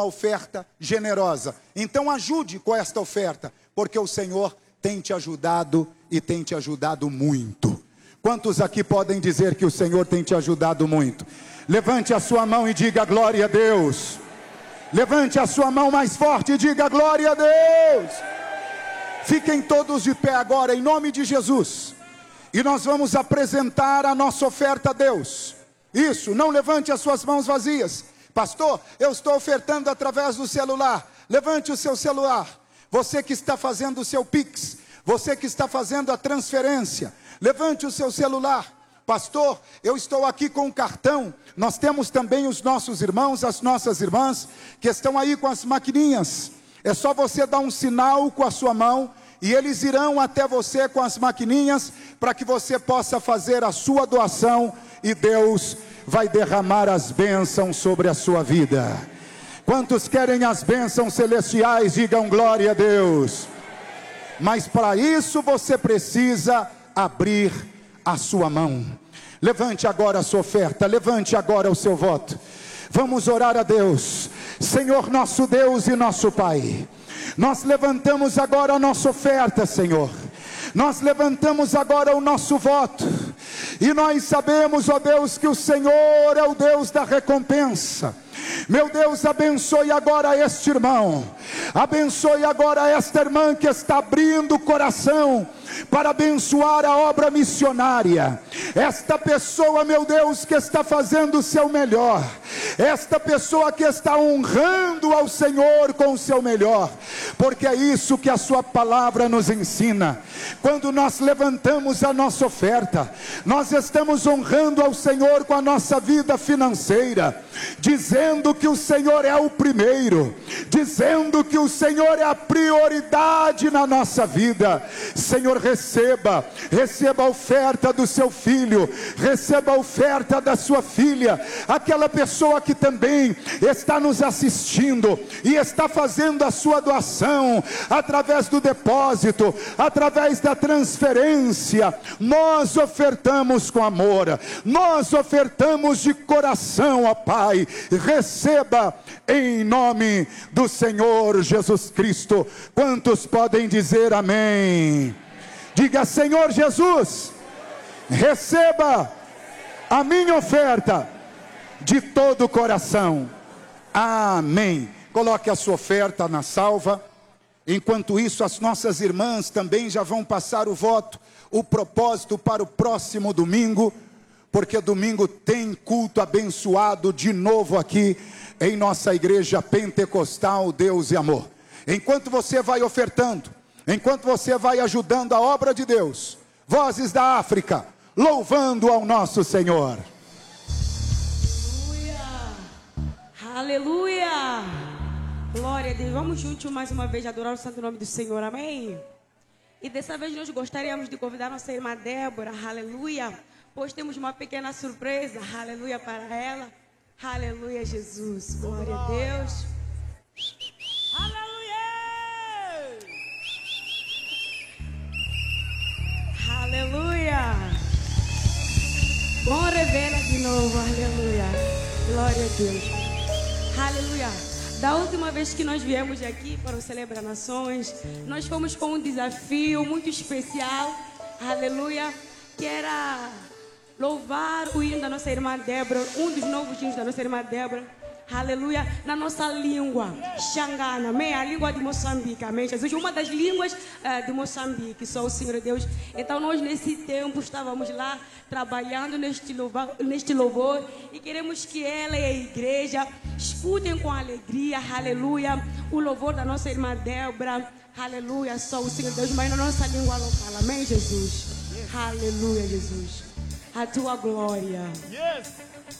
oferta generosa. Então ajude com esta oferta, porque o Senhor tem te ajudado e tem te ajudado muito. Quantos aqui podem dizer que o Senhor tem te ajudado muito? Levante a sua mão e diga glória a Deus. Levante a sua mão mais forte e diga glória a Deus. Fiquem todos de pé agora em nome de Jesus. E nós vamos apresentar a nossa oferta a Deus. Isso, não levante as suas mãos vazias. Pastor, eu estou ofertando através do celular. Levante o seu celular. Você que está fazendo o seu Pix, você que está fazendo a transferência, levante o seu celular. Pastor, eu estou aqui com um cartão. Nós temos também os nossos irmãos, as nossas irmãs, que estão aí com as maquininhas. É só você dar um sinal com a sua mão, e eles irão até você com as maquininhas, para que você possa fazer a sua doação, e Deus vai derramar as bênçãos sobre a sua vida. Quantos querem as bênçãos celestiais, digam glória a Deus. Mas para isso você precisa abrir a sua mão. Levante agora a sua oferta, levante agora o seu voto. Vamos orar a Deus. Senhor nosso Deus e nosso Pai, nós levantamos agora a nossa oferta, Senhor. Nós levantamos agora o nosso voto. E nós sabemos, ó Deus, que o Senhor é o Deus da recompensa. Meu Deus, abençoe agora este irmão. Abençoe agora esta irmã que está abrindo o coração para abençoar a obra missionária. Esta pessoa, meu Deus, que está fazendo o seu melhor. Esta pessoa que está honrando ao Senhor com o seu melhor. Porque é isso que a sua palavra nos ensina. Quando nós levantamos a nossa oferta, nós estamos honrando ao Senhor com a nossa vida financeira, dizendo que o Senhor é o primeiro, dizendo que o Senhor é a prioridade na nossa vida. Senhor, receba a oferta do seu filho, receba a oferta da sua filha, aquela pessoa que também está nos assistindo e está fazendo a sua doação através do depósito, através da transferência. Nós ofertamos com amor, nós ofertamos de coração, ó Pai. Receba em nome do Senhor Jesus Cristo. Quantos podem dizer amém? Diga: Senhor Jesus, receba a minha oferta de todo o coração. Amém. Coloque a sua oferta na salva. Enquanto isso, as nossas irmãs também já vão passar o voto, o propósito para o próximo domingo, porque domingo tem culto abençoado de novo aqui em nossa igreja pentecostal Deus e Amor. Enquanto você vai ofertando, enquanto você vai ajudando a obra de Deus, vozes da África, louvando ao nosso Senhor. Aleluia, aleluia, glória a Deus. Vamos juntos mais uma vez adorar o santo nome do Senhor, amém? E dessa vez nós gostaríamos de convidar nossa irmã Débora, aleluia, pois temos uma pequena surpresa, aleluia, para ela. Aleluia, Jesus, glória a Deus. Aleluia! Aleluia. Bom, revela de novo, aleluia, glória a Deus. Aleluia. Da última vez que nós viemos aqui para o Celebra Nações, nós fomos com um desafio muito especial, aleluia, que era louvar o hino da nossa irmã Débora, um dos novos hinos da nossa irmã Débora, aleluia, na nossa língua, Xangana, amém? A língua de Moçambique, amém, Jesus? Uma das línguas de Moçambique, só o Senhor Deus. Então nós nesse tempo estávamos lá, trabalhando neste louvor, e queremos que ela e a igreja escutem com alegria, aleluia, o louvor da nossa irmã Débora, aleluia, só o Senhor Deus, mas na nossa língua local, amém, Jesus? Aleluia, Jesus. A tua glória. Yes.